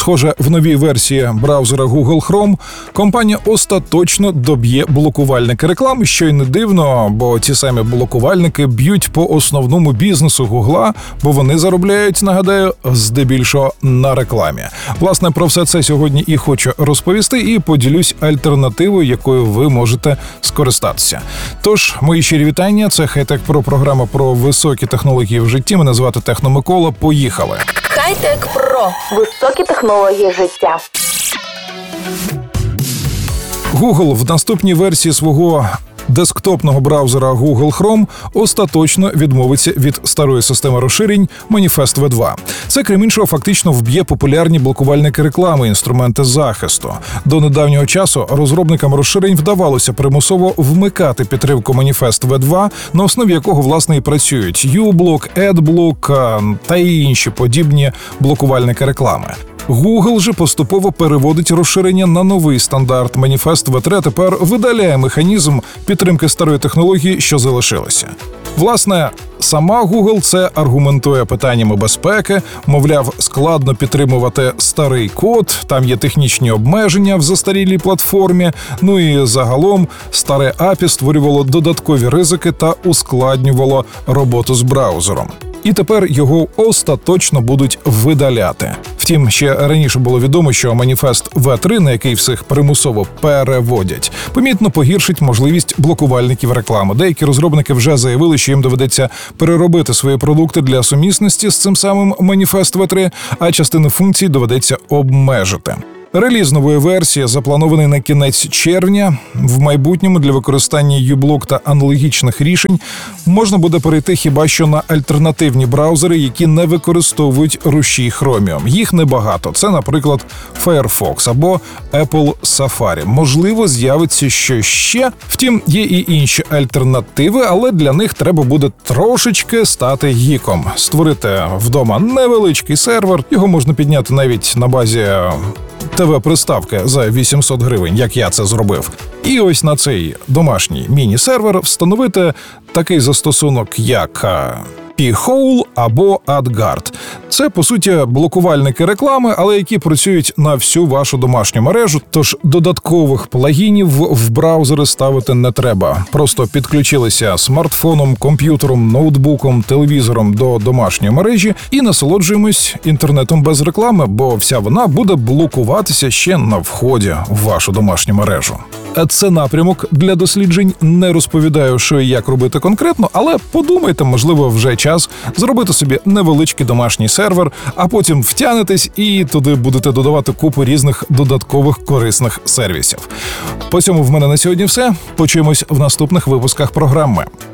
Схоже, в новій версії браузера Google Chrome компанія остаточно доб'є блокувальники реклами, що й не дивно, бо ті самі блокувальники б'ють по основному бізнесу Гугла, бо вони заробляють, нагадаю, здебільшого на рекламі. Власне, про все це сьогодні і хочу розповісти, і поділюсь альтернативою, якою ви можете скористатися. Тож, мої щирі вітання, це Хай-Тек Про, програма про високі технології в житті. Мене звати Техно Микола. Поїхали! Хай-Тек Про. Високі технології життя. Google в наступній версії свого десктопного браузера Google Chrome остаточно відмовиться від старої системи розширень Manifest V2. Це, крім іншого, фактично вб'є популярні блокувальники реклами, інструменти захисту. До недавнього часу розробникам розширень вдавалося примусово вмикати підтримку Manifest V2, на основі якого, власне, і працюють uBlock, AdBlock та інші подібні блокувальники реклами. Google же поступово переводить розширення на новий стандарт Manifest V3, тепер видаляє механізм підтримки старої технології, що залишилася. Власне, сама Google це аргументує питаннями безпеки, мовляв, складно підтримувати старий код, там є технічні обмеження в застарілій платформі, ну і загалом старе API створювало додаткові ризики та ускладнювало роботу з браузером. І тепер його остаточно будуть видаляти. Втім, ще раніше було відомо, що Manifest V3, на який всіх примусово переводять, помітно погіршить можливість блокувальників реклами. Деякі розробники вже заявили, що їм доведеться переробити свої продукти для сумісності з цим самим Manifest V3, а частину функцій доведеться обмежити. Реліз нової версії запланований на кінець червня. В майбутньому для використання uBlock та аналогічних рішень можна буде перейти хіба що на альтернативні браузери, які не використовують рушій Chromium. Їх небагато. Це, наприклад, Firefox або Apple Safari. Можливо, з'явиться щось ще. Втім, є і інші альтернативи, але для них треба буде трошечки стати гіком. Створити вдома невеличкий сервер, його можна підняти навіть на базі ТВ-приставки за 800 гривень, як я це зробив. І ось на цей домашній міні-сервер встановити такий застосунок, як P-Hole або AdGuard. Це, по суті, блокувальники реклами, але які працюють на всю вашу домашню мережу, тож додаткових плагінів в браузери ставити не треба. Просто підключилися смартфоном, комп'ютером, ноутбуком, телевізором до домашньої мережі і насолоджуємось інтернетом без реклами, бо вся вона буде блокуватися ще на вході в вашу домашню мережу. Це напрямок для досліджень. Не розповідаю, що і як робити конкретно, але подумайте, можливо, вже час зробити собі невеличкий домашній сервер, а потім втягнетесь і туди будете додавати купу різних додаткових корисних сервісів. По цьому в мене на сьогодні все. Почуємось в наступних випусках програми.